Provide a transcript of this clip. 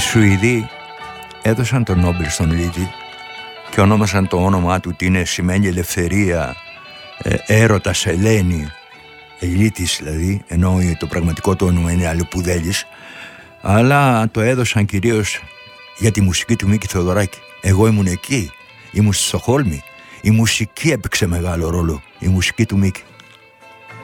Σουηδοί έδωσαν τον Νόμπελ στον Λίτζι και ονόμασαν το όνομά του ότι σημαίνει ελευθερία, έρωτας, ελένη, Ελίτης δηλαδή, ενώ το πραγματικό του όνομα είναι Αλλοπουδέλης, αλλά το έδωσαν κυρίως για τη μουσική του Μίκη Θεοδωράκη. Εγώ ήμουν εκεί, ήμουν στη Στοκχόλμη, η μουσική έπαιξε μεγάλο ρόλο, η μουσική του Μίκη.